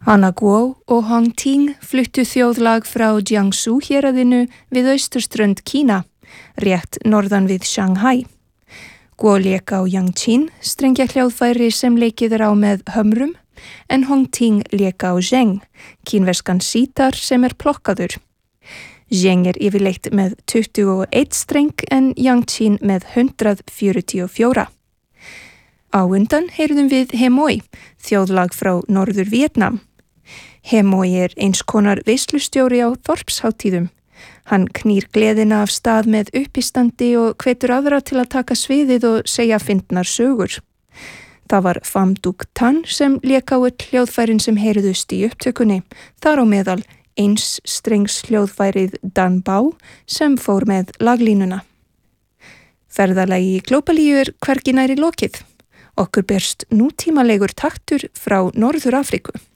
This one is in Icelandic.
Hana Guo og Hong Ting fluttu þjóðlag frá Jiangsu héraðinu við austurströnd Kína, rétt norðan við Shanghai. Guo lék á Yangqin, strengja hljóðfæri sem leikið á með hömrum, en Hong Ting lék á Zheng, kínverskan sítar sem plokkaður. Zheng yfirleitt með 21 streng en Yangqin með 144. Á undan heyrðum við Hemoi, þjóðlag frá Norður Vietnam. Hemoi eins konar veislustjóri á þorpsháttíðum. Hann knýr gleðina af stað með uppistandi og hvetur aðra til að taka sviðið og segja fyndnar sögur. Það var Pham Duc Tan sem lék á öll hljóðfærin sem heyrðust í upptökunni, þar á meðal eins strengs hljóðfærið Dan Bao sem fór með laglínuna. Ferðalagi í Glópalíu hvergi nærri lokið. Okkur berst nútímalegur taktur frá Norður Afríku.